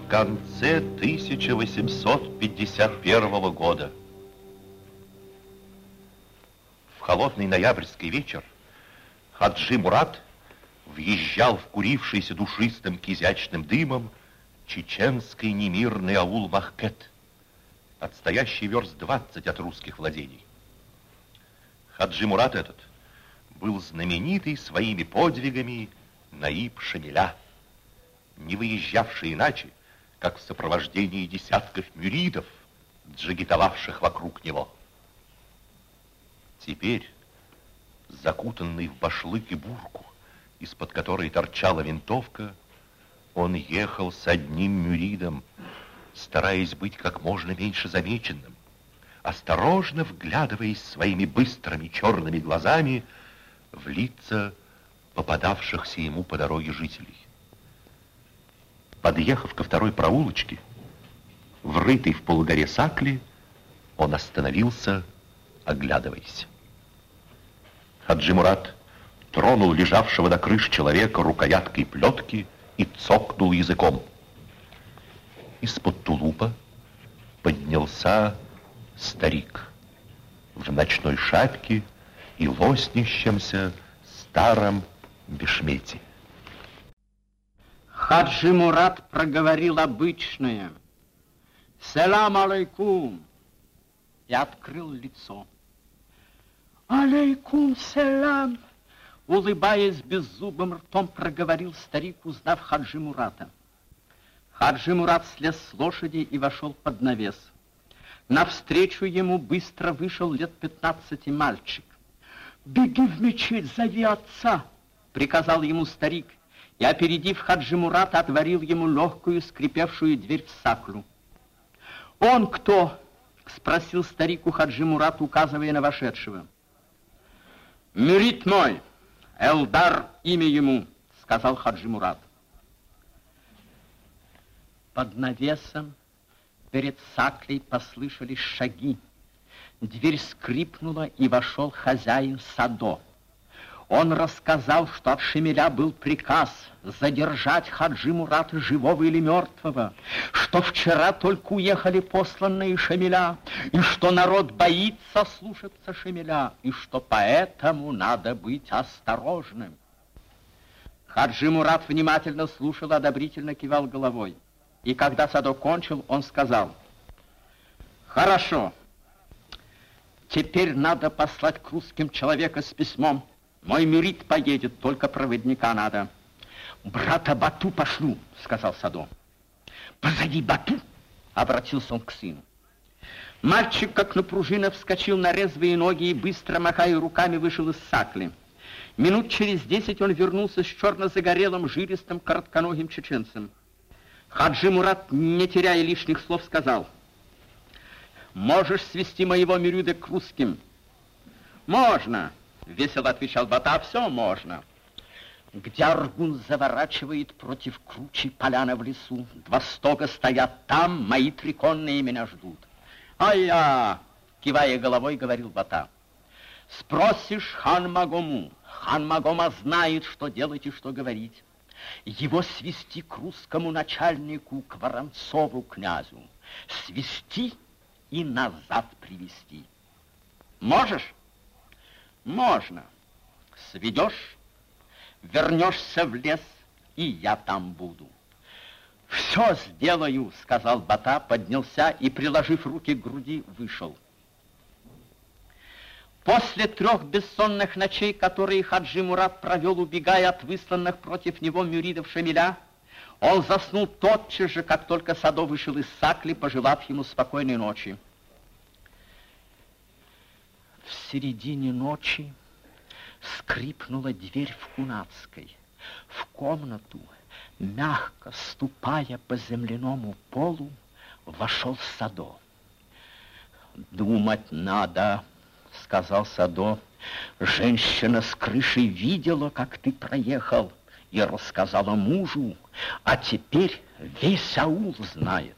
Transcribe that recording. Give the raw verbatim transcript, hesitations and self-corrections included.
В конце тысяча восемьсот пятьдесят первого года. В холодный ноябрьский вечер Хаджи Мурат въезжал в курившийся душистым кизячным дымом чеченский немирный аул Махкет, отстоящий верст двадцать от русских владений. Хаджи Мурат этот был знаменитый своими подвигами Наиб Шамиля, не выезжавший иначе, как в сопровождении десятков мюридов, джигитовавших вокруг него. Теперь, закутанный в башлык и бурку, из-под которой торчала винтовка, он ехал с одним мюридом, стараясь быть как можно меньше замеченным, осторожно вглядываясь своими быстрыми черными глазами в лица попадавшихся ему по дороге жителей. Подъехав ко второй проулочке, врытой в полугоре Сакли, он остановился, оглядываясь. Хаджи Мурат тронул лежавшего на крыше человека рукояткой плетки и цокнул языком. Из-под тулупа поднялся старик в ночной шапке и лоснящемся старом бешмете. Хаджи Мурат проговорил обычное «Салам алейкум» и открыл лицо. «Алейкум салам», улыбаясь беззубым ртом, проговорил старик, узнав Хаджи Мурата. Хаджи Мурат слез с лошади и вошел под навес. Навстречу ему быстро вышел лет пятнадцати мальчик. «Беги в мечеть, зови отца», — приказал ему старик, и, опередив Хаджи Мурата, отворил ему легкую скрипевшую дверь в Саклю. «Он кто?» — спросил старик у Хаджи Мурата, указывая на вошедшего. «Мюрид мой, Элдар имя ему», — сказал Хаджи Мурат. Под навесом перед Саклей послышались шаги. Дверь скрипнула, и вошел хозяин Садо. Он рассказал, что от Шамиля был приказ задержать Хаджи Мурата живого или мертвого, что вчера только уехали посланные Шамиля, и что народ боится слушаться Шамиля, и что поэтому надо быть осторожным. Хаджи Мурат внимательно слушал, одобрительно кивал головой. И когда Садо кончил, он сказал: «Хорошо, теперь надо послать к русским человека с письмом. Мой мюрид поедет, только проводника надо». «Брата Бату пошлю», — сказал Садо. «Позови Бату», — обратился он к сыну. Мальчик, как на пружинах, вскочил на резвые ноги и, быстро махая руками, вышел из Сакли. Минут через десять он вернулся с черно-загорелым, жилистым, коротконогим чеченцем. Хаджи Мурат, не теряя лишних слов, сказал: «Можешь свести моего мюрида к русским?» «Можно», — весело отвечал Бата, — «все можно». Где Аргун заворачивает против кручи поляна в лесу, два стога стоят там, мои три конные меня ждут. «А я», — кивая головой, говорил Бата, — «спросишь хан Магому, хан Магома знает, что делать и что говорить. Его свести к русскому начальнику, к Воронцову князю, свести и назад привести. Можешь?» «Можно. Сведешь, вернешься в лес, и я там буду». «Все сделаю», — сказал Бата, поднялся и, приложив руки к груди, вышел. После трех бессонных ночей, которые Хаджи Мурат провел, убегая от высланных против него мюридов Шамиля, он заснул тотчас же, как только Садо вышел из Сакли, пожелав ему спокойной ночи. В середине ночи скрипнула дверь в Кунацкой. В комнату, мягко ступая по земляному полу, вошел Садо. «Думать надо», — сказал Садо. «Женщина с крыши видела, как ты проехал, и рассказала мужу, а теперь весь аул знает».